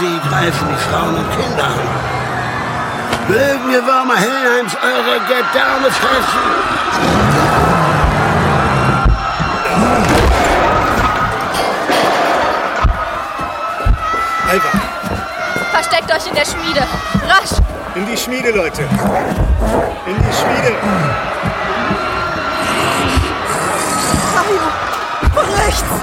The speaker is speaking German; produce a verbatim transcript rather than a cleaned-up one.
sie greifen die Frauen und Kinder an. Mögen die Würmer Helheims eure Gedärme fressen. Alva! Versteckt euch in der Schmiede. Rasch! In die Schmiede, Leute! In die Schmiede! Mario! Von rechts!